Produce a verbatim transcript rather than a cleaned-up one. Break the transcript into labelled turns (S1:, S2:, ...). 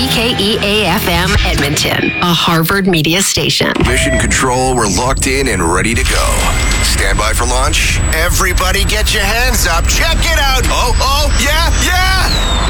S1: C K E A F M Edmonton, a Harvard media station.
S2: Mission Control, we're locked in and ready to go. Stand by for launch. Everybody get your hands up. Check it out. Oh, oh, yeah, yeah.